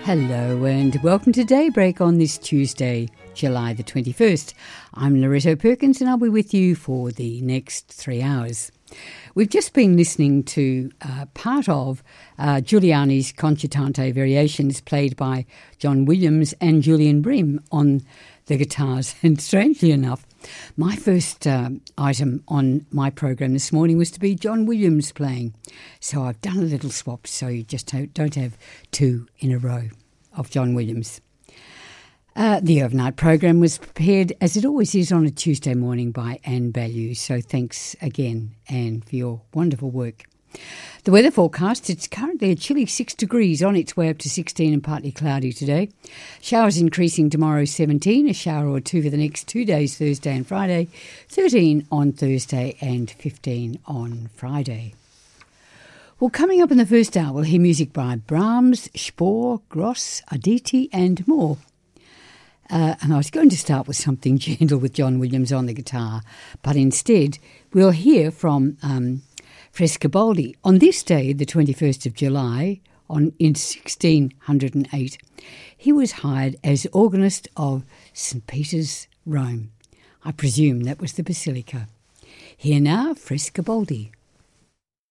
Hello and welcome to Daybreak on this Tuesday, July the 21st. I'm Loretto Perkins and I'll be with you for the next 3 hours. We've just been listening to part of Giuliani's Concertante Variations played by John Williams and Julian Bream on the guitars. And strangely enough, my first item on my program this morning was to be John Williams playing. So I've done a little swap so you just don't have two in a row of John Williams. The overnight program was prepared, as it always is, on a Tuesday morning by Anne Bellew. So thanks again, Anne, for your wonderful work. The weather forecast, it's currently a chilly 6 degrees, on its way up to 16 and partly cloudy today. Showers increasing tomorrow, 17, a shower or two for the next 2 days, Thursday and Friday, 13 on Thursday and 15 on Friday. Well, coming up in the first hour, we'll hear music by Brahms, Spohr, Gross, Arditi and more. And I was going to start with something gentle with John Williams on the guitar, but instead we'll hear from Frescobaldi. On this day, the 21st of July, in 1608, he was hired as organist of St. Peter's, Rome. I presume that was the Basilica. Here now, Frescobaldi.